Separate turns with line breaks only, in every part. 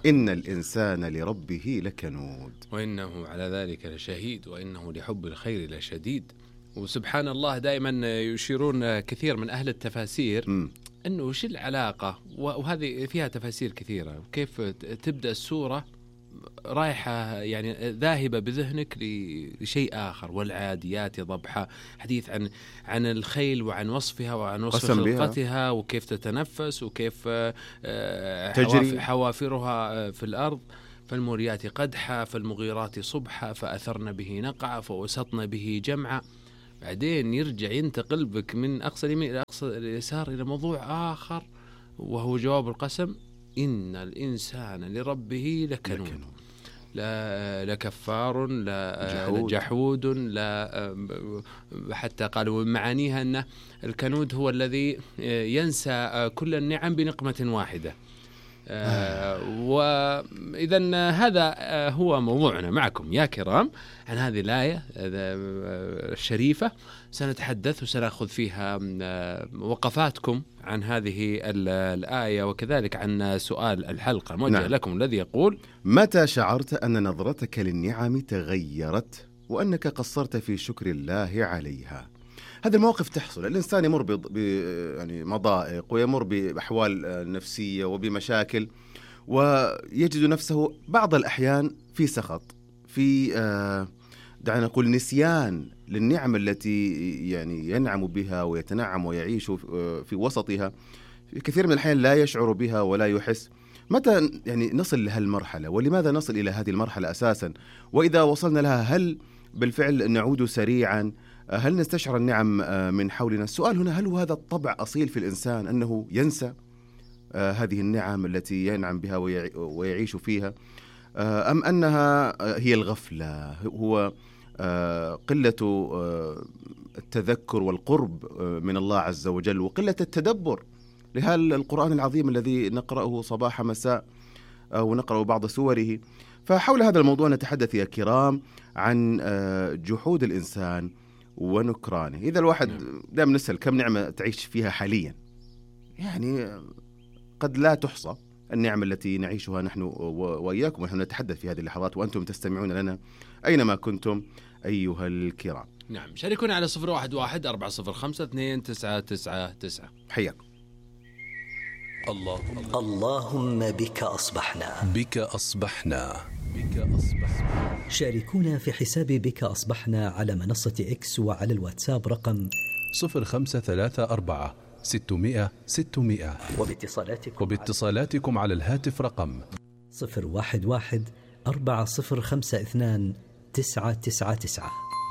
إن الإنسان لربه لكنود
وإنه على ذلك لشهيد وإنه لحب الخير لشديد. وسبحان الله دائما يشيرون كثير من أهل التفاسير أنه وش العلاقة، وهذه فيها تفاسير كثيرة، وكيف تبدأ السورة رايحة يعني ذاهبة بذهنك لشيء آخر. والعاديات ضبحا، حديث عن الخيل وعن وصفها وعن وصف خلقتها وكيف تتنفس وكيف
تجري
حوافرها في الأرض. فالموريات قدحا فالمغيرات صبحا فأثرن به نقعا فوسطن به جمعا. بعدين يرجع ينتقل بك من أقصى اليمين إلى أقصى اليسار إلى موضوع آخر، وهو جواب القسم: إن الإنسان لربه لكنود، لا لكفار، لا جحود، لا حتى قالوا من معانيها أن الكنود هو الذي ينسى كل النعم بنقمة واحدة. وإذن هذا هو موضوعنا معكم يا كرام عن هذه الآية الشريفة. سنتحدث وسنأخذ فيها وقفاتكم عن هذه الآية، وكذلك عن سؤال الحلقة موجه لكم الذي يقول:
متى شعرت أن نظرتك للنعم تغيرت وأنك قصرت في شكر الله عليها؟ هذا المواقف تحصل، الإنسان يمر يعني مضائق ويمر بأحوال نفسية وبمشاكل، ويجد نفسه بعض الأحيان في سخط، في دعنا نقول نسيان للنعم التي يعني ينعم بها ويتنعم ويعيش في وسطها. في كثير من الأحيان لا يشعر بها ولا يحس. متى يعني نصل لهالمرحلة، ولماذا نصل إلى هذه المرحلة أساسا؟ وإذا وصلنا لها هل بالفعل نعود سريعا؟ هل نستشعر النعم من حولنا؟ السؤال هنا: هل هذا الطبع أصيل في الإنسان أنه ينسى هذه النعم التي ينعم بها ويعيش فيها، أم أنها هي الغفلة، هو قلة التذكر والقرب من الله عز وجل وقلة التدبر لهذا القرآن العظيم الذي نقرأه صباح مساء ونقرأ بعض سوره؟ فحول هذا الموضوع نتحدث يا كرام عن جحود الإنسان ونكرانه. إذا الواحد دائما نسأل كم نعمة تعيش فيها حاليا، يعني قد لا تحصى النعم التي نعيشها نحن وإياكم، ونحن نتحدث في هذه اللحظات وأنتم تستمعون لنا أينما كنتم أيها الكرام.
نعم، شاركونا على 011-405-299.
حياكم.
اللهم بك أصبحنا،
بك أصبحنا.
شاركونا في حساب بك أصبحنا على منصة إكس وعلى الواتساب رقم
0534-600-600، وباتصالاتكم على الهاتف رقم
011-4052-999.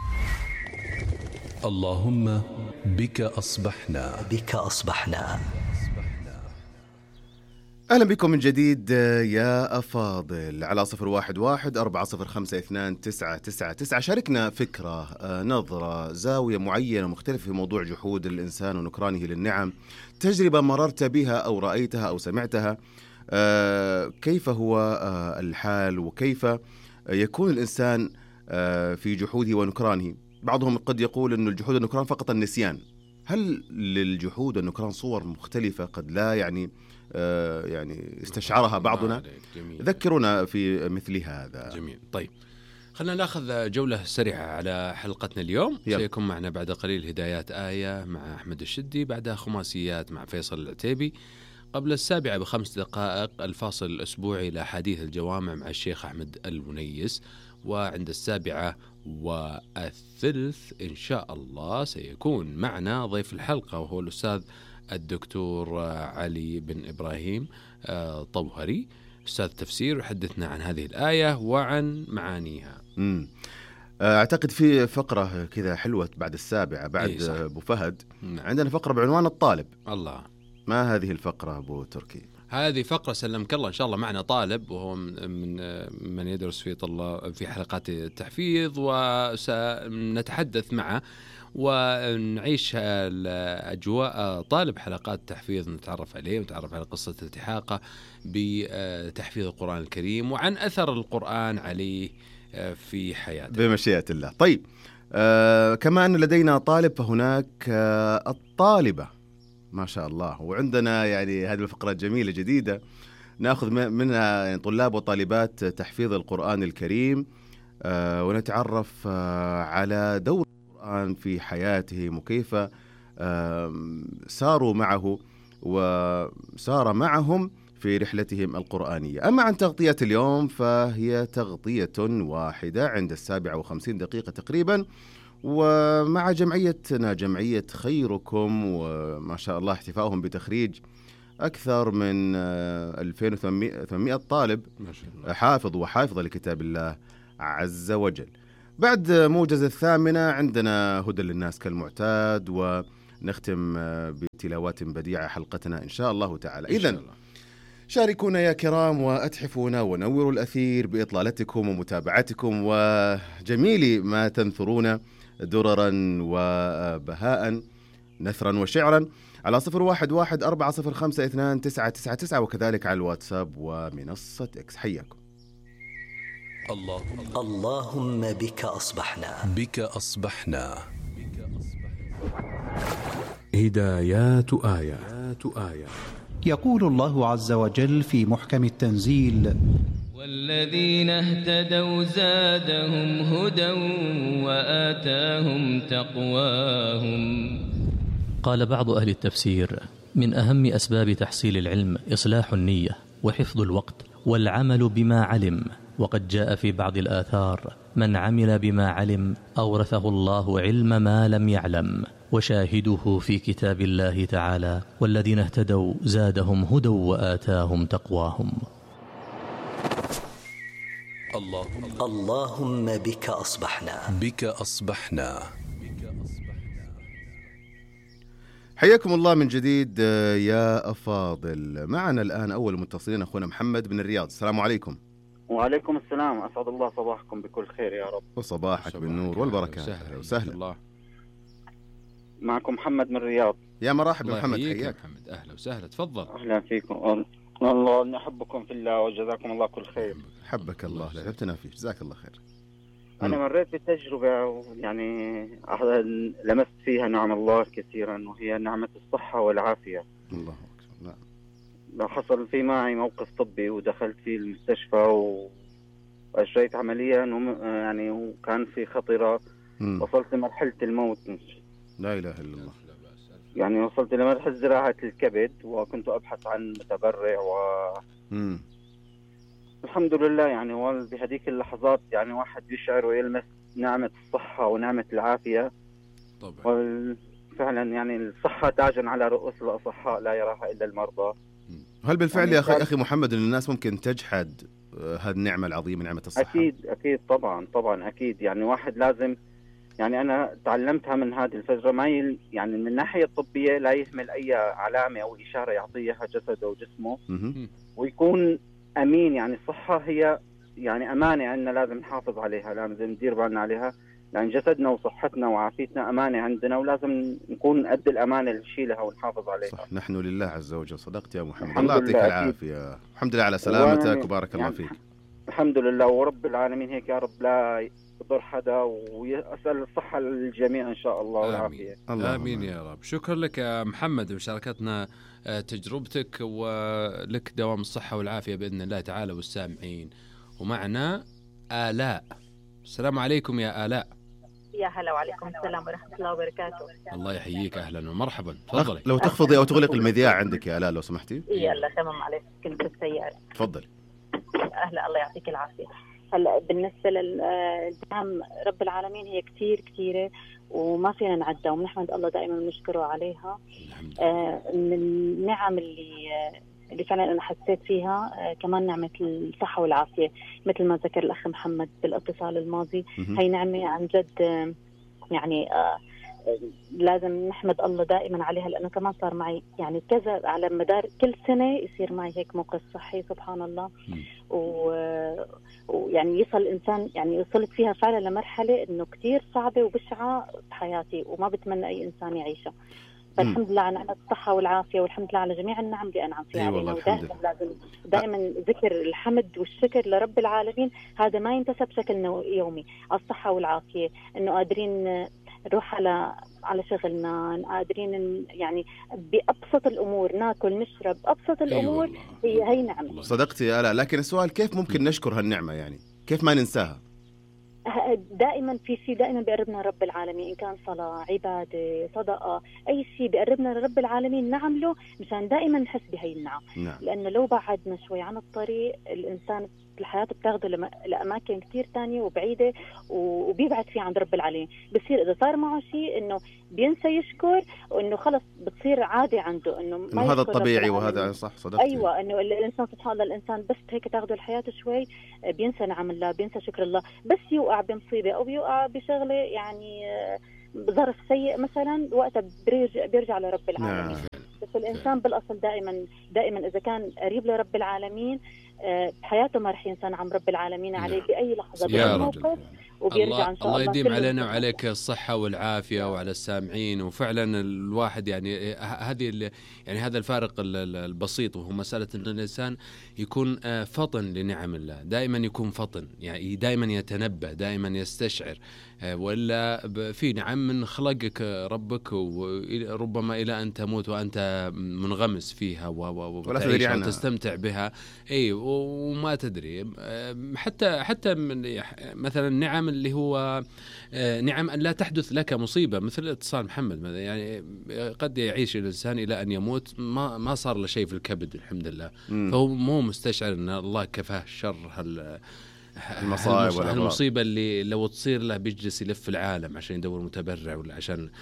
اللهم بك أصبحنا،
بك أصبحنا.
أهلا بكم من جديد يا أفاضل على 011-405-299. شاركنا فكرة، نظرة، زاوية معينة مختلفة في موضوع جحود الإنسان ونكرانه للنعم، تجربة مررت بها أو رأيتها أو سمعتها. كيف هو الحال وكيف يكون الإنسان في جحوده ونكرانه؟ بعضهم قد يقول أن الجحود والنكران فقط النسيان. هل للجحود والنكران صور مختلفة قد لا يعني استشعرها بعضنا؟ ذكرونا في مثل هذا.
جميل. طيب، خلنا نأخذ جولة سريعة على حلقتنا اليوم. سيكون معنا بعد قليل هدايات آية مع أحمد الشدي، بعدها خماسيات مع فيصل العتيبي، قبل 7 ب5 دقائق الفاصل الأسبوعي لأحاديث الجوامع مع الشيخ أحمد الونيس، وعند 7:03 إن شاء الله سيكون معنا ضيف الحلقة وهو الأستاذ الدكتور علي بن إبراهيم طوهري، أستاذ تفسير، يحدثنا عن هذه الآية وعن معانيها.
أعتقد في فقرة كذا حلوة بعد 7 بعد أبو فهد. عندنا فقرة بعنوان الطالب.
الله،
ما هذه الفقرة أبو تركي؟
هذه فقرة سلمك الله إن شاء الله معنا طالب، وهو من يدرس في حلقات التحفيظ، وسنتحدث معه ونعيش الأجواء طالب حلقات تحفيظ، نتعرف عليه ونتعرف على قصة التحاقه بتحفيظ القرآن الكريم وعن أثر القرآن عليه في حياته
بمشيئة الله. طيب، كما أن لدينا طالب فهناك الطالبة ما شاء الله. وعندنا يعني هذه الفقرة جميلة جديدة نأخذ منها يعني طلاب وطالبات تحفيظ القرآن الكريم، ونتعرف على دور القرآن في حياتهم وكيف ساروا معه وسار معهم في رحلتهم القرآنية. أما عن تغطية اليوم فهي تغطية واحدة عند 57 تقريبا، ومع جمعيتنا جمعية خيركم، وما شاء الله احتفاؤهم بتخريج أكثر من 2800 طالب حافظ وحافظة لكتاب الله عز وجل. بعد موجز 8 عندنا هدى للناس كالمعتاد، ونختم بتلاوات بديعة حلقتنا إن شاء الله تعالى. إذن شاركونا يا كرام، وأتحفونا ونوروا الأثير بإطلالتكم ومتابعتكم وجميل ما تنثرون دررا وبهاء نثرا وشعرا على 0114052999، وكذلك على الواتساب ومنصة إكس. حياكم.
اللهم بك أصبحنا.
بك أصبحنا.
هدايات آية.
يقول الله عز وجل في محكم التنزيل:
والذين اهتدوا زادهم هدى وآتاهم تقواهم.
قال بعض أهل التفسير: من أهم أسباب تحصيل العلم إصلاح النية وحفظ الوقت والعمل بما علم. وقد جاء في بعض الآثار: من عمل بما علم أورثه الله علم ما لم يعلم. وشاهده في كتاب الله تعالى: والذين اهتدوا زادهم هدى وآتاهم تقواهم.
اللهم بك أصبحنا.
بك أصبحنا.
حياكم الله من جديد يا أفاضل. معنا الآن أول متصلين أخونا محمد من الرياض. السلام عليكم.
وعليكم السلام، أسعد الله صباحكم بكل خير يا رب.
وصباحك بالنور والبركة. وسهلا.
معكم محمد من الرياض.
يا مرحبا محمد، حياك
محمد. أهلا وسهلا، تفضل.
أهلا فيكم، الله نحبكم في الله وجزاكم الله كل خير.
حبك الله، لعبتنا فيه، جزاك الله خير.
أنا مريت بتجربة يعني لمست فيها نعم الله كثيرا، وهي نعمة الصحة والعافية.
الله أكبر. نعم.
حصل في معي موقف طبي ودخلت في المستشفى وأجريت عملية يعني وكان في خطرة. وصلت لمرحلة الموت.
لا إله إلا الله.
يعني وصلت لمرحلة زراعة الكبد، وكنت أبحث عن متبرع الحمد لله يعني بهذيك اللحظات يعني واحد يشعر ويلمس نعمة الصحة ونعمة العافية طبعا. فعلا يعني الصحة تاج على رؤوس الأصحاء لا يراها إلا المرضى.
هل بالفعل يعني يا أخي محمد أن الناس ممكن تجحد هذه النعمة العظيمة، نعمة الصحة؟
أكيد طبعا أكيد. يعني واحد لازم، يعني أنا تعلمتها من هذه الفترة، ما يعني من الناحية الطبية لا يهمل أي علامة أو إشارة يعطيها جسده وجسمه ويكون أمين. يعني الصحة هي يعني أمانة عندنا، لازم نحافظ عليها، لازم ندير بالنا عليها، لأن جسدنا وصحتنا وعافيتنا أمانة عندنا، ولازم نكون قد الأمانة اللي نشيلها ونحافظ عليها.
صح، نحن لله عز وجل. صدقت يا محمد، الله يعطيك العافية. الحمد لله على سلامتك وبارك الله فيك.
الحمد لله، ورب العالمين هيك يا رب لا يضر حدا، وأسأل الصحة للجميع إن شاء الله والعافية.
آمين يا رب. شكرا لك يا محمد بمشاركتنا تجربتك، ولك دوام الصحة والعافية بإذن الله تعالى والسامعين. ومعنا آلاء. السلام عليكم يا آلاء.
يا هلا وعليكم السلام ورحمة الله وبركاته.
الله يحييك، أهلا ومرحبا. تفضلي.
لو تخفضي أو تغلق المذياع عندك يا آلاء لو سمحتي.
يلا تمام عليك، كنت بالسيارة.
تفضلي.
أهلا، الله يعطيك العافية. هلا بالنسبة للنعم رب العالمين هي كثيرة وما فينا نعدها، ونحمد الله دائما ونشكره عليها. من النعم اللي فعلا أنا حسيت فيها كمان نعمة الصحة والعافية، مثل ما ذكر الأخ محمد بالاتصال الماضي. هي نعمة عن جد يعني لازم نحمد الله دائما عليها، لأنه كمان صار معي يعني كذا على مدار كل سنة يصير معي هيك موقف صحي سبحان الله. ويعني يصل الإنسان، يعني وصلت فيها فعلا لمرحلة إنه كتير صعبة وبشعة بحياتي وما بتمنى أي إنسان يعيشها. فالحمد لله على نعمة الصحة والعافية، والحمد لله على جميع النعم اللي أنعم فيها علينا. ودائما لازم دائما ذكر الحمد والشكر لرب العالمين، هذا ما ينتسب بشكل يومي. الصحة والعافية، إنه قادرين نروح على شغلنا، قادرين يعني بأبسط الأمور ناكل نشرب، أبسط الأمور هي نعمة.
صدقتي يا آلاء، لكن السؤال كيف ممكن نشكر هالنعمة؟ يعني كيف ما ننساها؟
دائما في شيء دائما بيقربنا لرب العالمين، إن كان صلاة، عبادة، صدقة، أي شيء بيقربنا لرب العالمين نعمله مشان دائما نحس بهي النعم. لأنه لو بعدنا شوي عن الطريق الإنسان الحياة بتاخده لأماكن كتير تانية وبعيدة وبيبعد فيه عند رب العالمين. بصير إذا صار معه شيء إنه بينسى يشكر، وإنه خلص بتصير عادة عنده إنه
هذا الطبيعي. وهذا صح صدقتي.
أيوة، إنه الإنسان سبحان الله الإنسان بس هيك تاخده الحياة شوي بينسى نعم الله، بينسى شكر الله. بس يوقع بمصيبة أو يوقع بشغلة يعني ظرف سيء مثلا، وقتها بيرجع لرب العالمين. بس الإنسان بالأصل دائما إذا كان قريب لرب العالمين بحياته ما رح ينسى نعم رب العالمين عليه بأي لحظة بأي موقف، وبيرجع إن شاء الله.
الله يديم علينا وعليك الصحة والعافية وعلى السامعين. وفعلا الواحد يعني هذا الفارق البسيط، وهو مسألة أن الإنسان يكون فطن لنعم الله، دائما يكون فطن، يعني دائما يتنبه، دائما يستشعر. ولا في نعم من خلقك ربك، وربما إلى أن تموت وأنت منغمس فيها
ولا تدري عنها،
تستمتع بها وما تدري. حتى من مثلا نعم اللي هو نعم أن لا تحدث لك مصيبة، مثل اتصال محمد، يعني قد يعيش الإنسان إلى أن يموت ما صار له شيء في الكبد الحمد لله، فهو مو مستشعر أن الله كفاه شر
المصائب
المصيبة اللي لو تصير له بيجلس يلف العالم عشان يدور متبرع ولا عشان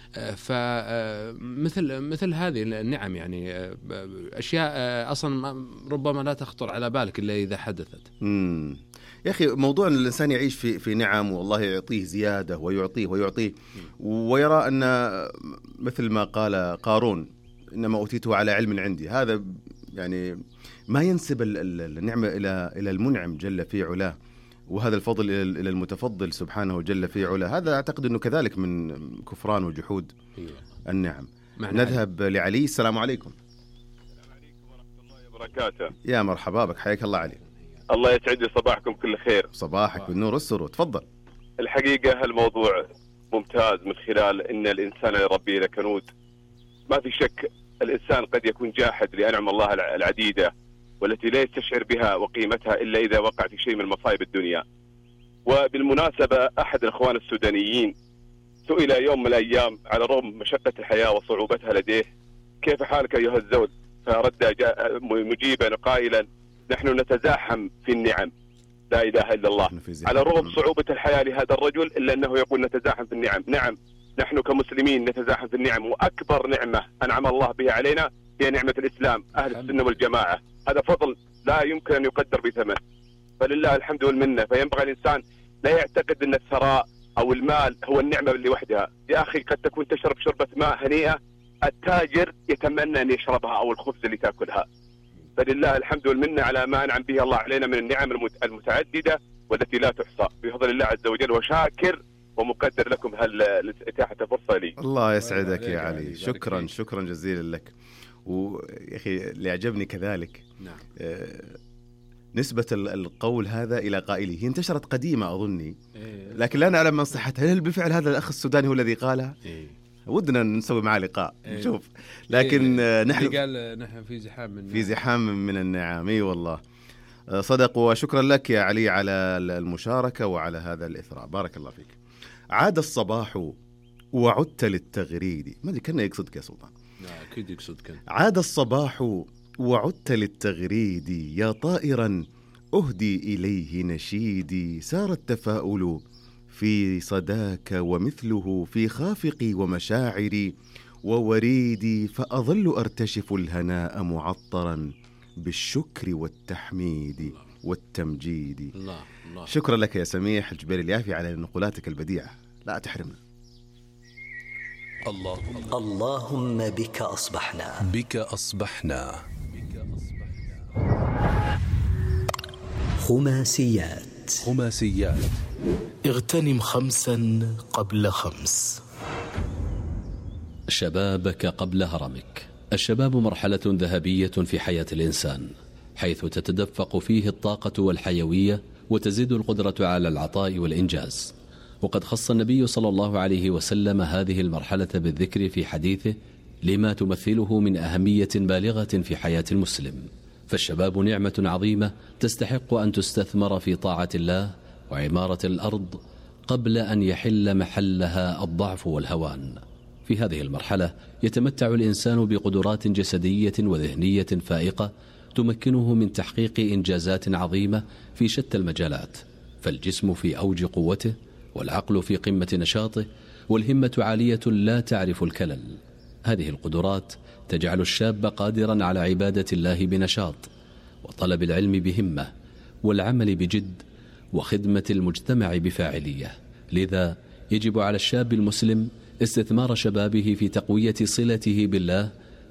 مثل هذه النعم، يعني أشياء أصلا ربما لا تخطر على بالك إلا إذا حدثت.
يا أخي موضوع أن الإنسان يعيش في نعم، والله يعطيه زيادة ويعطيه ويرى أن مثل ما قال قارون إنما أوتيته على علم عندي، هذا يعني ما ينسب النعمة إلى المنعم جل في علاه، وهذا الفضل إلى المتفضل سبحانه جل في علاه. هذا أعتقد أنه كذلك من كفران وجحود النعم. نذهب لعلي. السلام عليكم.
السلام عليكم ورحمة الله وبركاته.
يا مرحبا بك، حياك الله علي.
الله يسعد لي صباحكم كل خير.
صباحك بالنور والسرور، تفضل.
الحقيقة الموضوع ممتاز من خلال أن الإنسان يربي لكنود. ما في شك الإنسان قد يكون جاحد لأنعم الله العديدة والتي لا يستشعر بها وقيمتها إلا إذا وقع في شيء من مصائب الدنيا. وبالمناسبة أحد الإخوان السودانيين سئل يوم من الأيام على رغم مشقة الحياة وصعوبتها لديه: كيف حالك أيها الزول؟ فرد مجيبا قائلا: نحن نتزاحم في النعم. لا إله إلا الله. على رغم صعوبة الحياة لهذا الرجل إلا أنه يقول نتزاحم في النعم. نعم، نحن كمسلمين نتزاحم في النعم، وأكبر نعمة أنعم الله بها علينا هي نعمة الإسلام، أهل السنة والجماعة. هذا فضل لا يمكن أن يقدر بثمن، فلله الحمد والمنة. فينبغي الإنسان لا يعتقد أن الثراء أو المال هو النعمة لوحدها. يا أخي قد تكون تشرب شربة ماء هنيئة التاجر يتمنى أن يشربها، أو الخبز اللي تأكلها. فلله الحمد والمنة على ما أنعم به الله علينا من النعم المتعددة والتي لا تحصى بفضل الله عز وجل، وشاكر ومقدر لكم إتاحة الفرصة لي.
الله يسعدك يا علي، شكرا جزيلا لك. ويا أخي اللي عجبني كذلك نسبة القول هذا إلى قائله، هي انتشرت قديمة أظني، لكن لا نعلم من صحتها. هل بالفعل هذا الأخ السوداني هو الذي قالها؟ ودنا نسوي معه لقاء نشوف، لكن نحن
قال نحن في زحام
من النعم. والله صدق. وشكرا لك يا علي على المشاركة وعلى هذا الإثراء، بارك الله فيك. عاد الصباح وعدت للتغريد. ما أدري كأنه يقصدك يا سلطان.
أكيد يقصدك.
عاد الصباح وعدت للتغريد، يا طائرا أهدي إليه نشيدي. سار التفاؤل في صداك ومثله في خافقي ومشاعري ووريدي، فأظل أرتشف الهناء معطرا بالشكر والتحميد والتمجيد.
الله.
شكرا لك يا سميح الجبير اليافي على نقولاتك البديعة، لا تحرمنا.
اللهم بك أصبحنا خماسيات.
اغتنم 5 قبل 5.
شبابك قبل هرمك. الشباب مرحلة ذهبية في حياة الإنسان، حيث تتدفق فيه الطاقة والحيوية، وتزيد القدرة على العطاء والإنجاز. وقد خص النبي صلى الله عليه وسلم هذه المرحلة بالذكر في حديثه لما تمثله من أهمية بالغة في حياة المسلم. فالشباب نعمة عظيمة تستحق أن تستثمر في طاعة الله وعمارة الأرض قبل أن يحل محلها الضعف والهوان. في هذه المرحلة يتمتع الإنسان بقدرات جسدية وذهنية فائقة تمكنه من تحقيق إنجازات عظيمة في شتى المجالات، فالجسم في أوج قوته، والعقل في قمة نشاطه، والهمة عالية لا تعرف الكلل. هذه القدرات تجعل الشاب قادرا على عبادة الله بنشاط، وطلب العلم بهمة، والعمل بجد، وخدمة المجتمع بفاعلية. لذا يجب على الشاب المسلم استثمار شبابه في تقوية صلته بالله